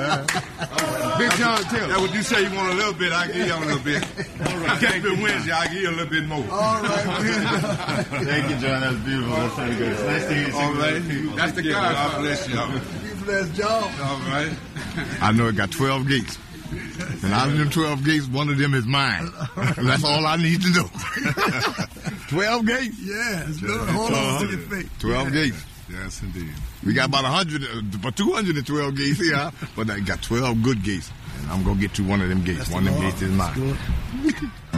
Big John, tell That's what you say. You want a little bit, I give you a little bit. All right. Catch me Wednesday, I give you a little bit more. All right, man. Thank you, John. That's beautiful. That's so good. It's nice to hear you. All right. That's the guy. God bless you. You bless John. All right. I know it got 12 gates. And out of them 12 gates, one of them is mine. That's all I need to know. 12 gates? Yeah, hold on to your feet. 12 gates. Yes, indeed. We got about 212 gates here, but I got 12 good gates. And I'm going to get to one of them gates. One of them gates is mine.